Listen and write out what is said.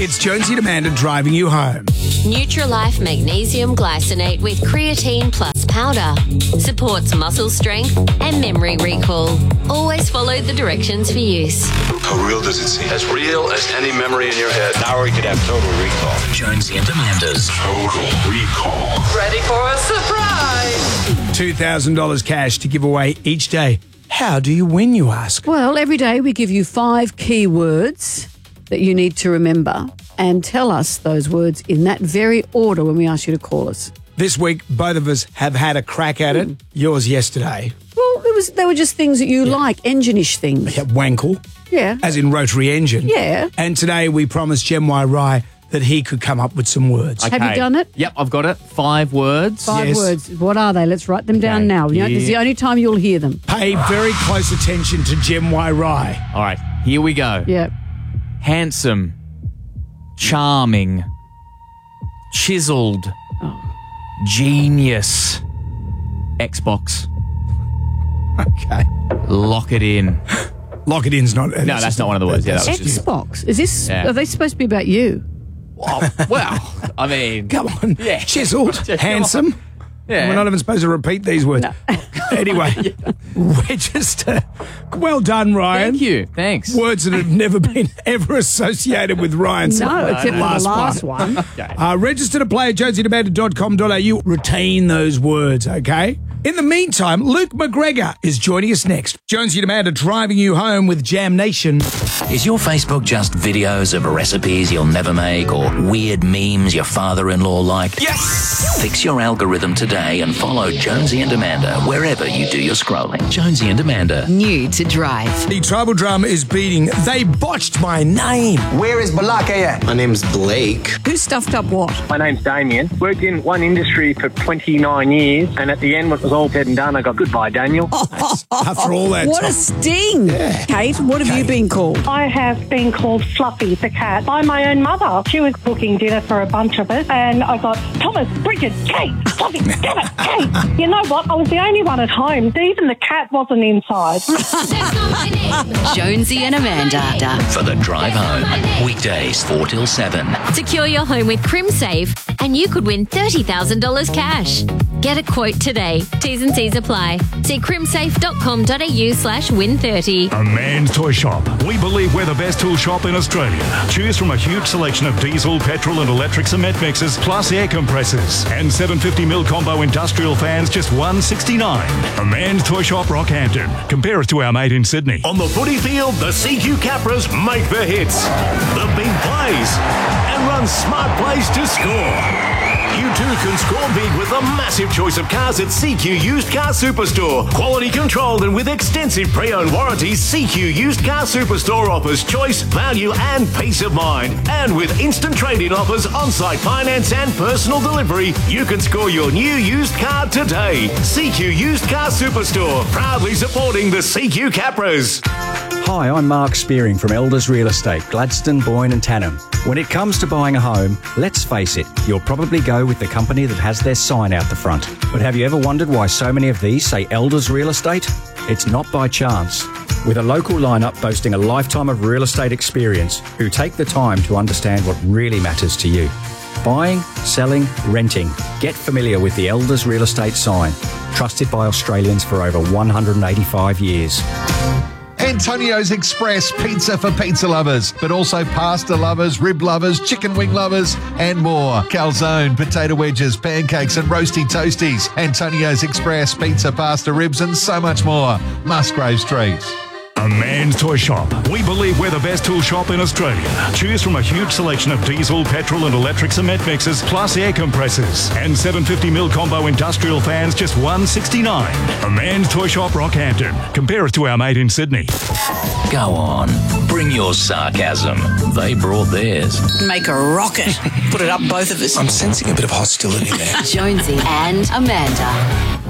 It's Jonesy and Amanda driving you home. Nutrilife Magnesium Glycinate with Creatine Plus Powder. Supports muscle strength and memory recall. Always follow the directions for use. How real does it seem? As real as any memory in your head. Now we could have total recall. Jonesy and Amanda's Total Recall. Ready for a surprise? $2,000 cash to give away each day. How do you win, you ask? Well, every day we give you 5 key words that you need to remember and tell us those words in that very order when we ask you to call us. This week, both of us have had a crack at it. Yours yesterday. Well, they were just things that you like, engine-ish things. Yeah, wankle. Yeah. As in rotary engine. Yeah. And today we promised Jem Y. Rye that he could come up with some words. Have you done it? Yep, I've got it. 5 words. 5 Yes. words. What are they? Let's write them down now. You know, this is the only time you'll hear them. Pay very close attention to Jem Y. Rye. All right, here we go. Yeah. Handsome, charming, chiseled, genius, Xbox. Okay. Lock it in. Lock it in's not... No, that's not one of the words. Yeah, that was just... Xbox. Is this? Yeah. Are they supposed to be about you? Well, I mean... Come on. Yeah. Chiseled. Come on. Handsome. Yeah. We're not even supposed to repeat these words. No. Anyway, register. Well done, Ryan. Thank you. Thanks. Words that have never been ever associated with Ryan. No, except for the last one. Register to play at jonesydemanda.com.au. Retain those words, okay? In the meantime, Luke McGregor is joining us next. Jonesy and Amanda driving you home with Jam Nation. Is your Facebook just videos of recipes you'll never make or weird memes your father-in-law liked? Yes! Fix your algorithm today and follow Jonesy and Amanda wherever you do your scrolling. Jonesy and Amanda. New to drive. The tribal drum is beating. They botched my name. Where is Balaka at? My name's Blake. Who stuffed up what? My name's Damien. Worked in one industry for 29 years, and at the end, when it was all said and done, I got goodbye, Daniel. After all that What time. a sting. Yeah. Kate, what have you been called? I have been called Fluffy the cat by my own mother. She was cooking dinner for a bunch of us, and I got Thomas, Bridget, Kate, Fluffy, damn it, Kate. You know what? I was the only one at home. Even the cat wasn't inside. Jonesy and Amanda. For the drive home. Weekdays 4 till 7. Secure your home with CrimSafe and you could win $30,000 cash. Get a quote today. T's and C's apply. See crimsafe.com.au/win30. A Man's Toy Shop. We believe we're the best tool shop in Australia. Choose from a huge selection of diesel, petrol and electric cement mixers, plus air compressors. And 750mm combo industrial fans, just $169. A Man's Toy Shop, Rockhampton. Compare us to our mate in Sydney. On the footy field, the CQ Capras make the hits, the big plays, and run smart plays to score. You too can score big with a massive choice of cars at CQ Used Car Superstore. Quality controlled and with extensive pre-owned warranties, CQ Used Car Superstore offers choice, value and peace of mind. And with instant trade-in offers, on-site finance and personal delivery, you can score your new used car today. CQ Used Car Superstore, proudly supporting the CQ Capras. Hi, I'm Mark Spearing from Elders Real Estate, Gladstone, Boyne and Tannum. When it comes to buying a home, let's face it, you'll probably go with the company that has their sign out the front. But have you ever wondered why so many of these say Elders Real Estate? It's not by chance. With a local lineup boasting a lifetime of real estate experience who take the time to understand what really matters to you. Buying, selling, renting. Get familiar with the Elders Real Estate sign. Trusted by Australians for over 185 years. Antonio's Express pizza for pizza lovers, but also pasta lovers, rib lovers, chicken wing lovers, and more. Calzone, potato wedges, pancakes, and roasty toasties. Antonio's Express pizza, pasta, ribs, and so much more. Musgrave Street. A Man's Toy Shop. We believe we're the best tool shop in Australia. Choose from a huge selection of diesel, petrol and electric cement mixers, plus air compressors. And 750mm combo industrial fans, just $169. A Man's Toy Shop, Rockhampton. Compare us to our mate in Sydney. Go on. Bring your sarcasm. They brought theirs. Make a rocket. Put it up both of us. I'm sensing a bit of hostility there. Jonesy and Amanda.